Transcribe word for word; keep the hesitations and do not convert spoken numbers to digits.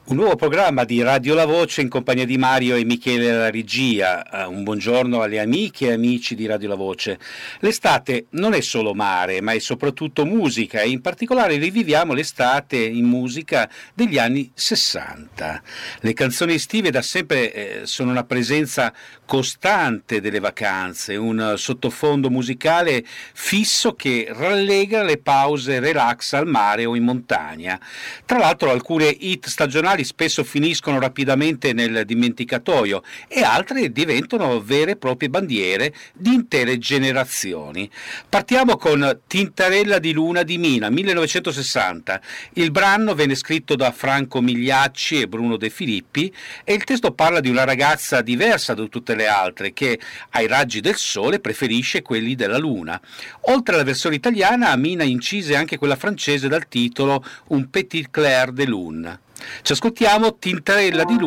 Un nuovo programma di Radio La Voce in compagnia di Mario e Michele alla regia. Uh, un buongiorno alle amiche e amici di Radio La Voce. L'estate non è solo mare, ma è soprattutto musica e in particolare riviviamo l'estate in musica degli anni sessanta. Le canzoni estive da sempre eh, sono una presenza costante delle vacanze, un sottofondo musicale fisso che rallegra le pause relax al mare o in montagna. Tra l'altro alcune hit stagionali spesso finiscono rapidamente nel dimenticatoio e altre diventano vere e proprie bandiere di intere generazioni. Partiamo con Tintarella di Luna di Mina, millenovecentosessanta. Il brano venne scritto da Franco Migliacci e Bruno De Filippi e il testo parla di una ragazza diversa da tutte le altre che ai raggi del sole preferisce quelli della luna. Oltre alla versione italiana, Mina incise anche quella francese dal titolo Un petit clair de lune. Ci ascoltiamo Tintarella di Luna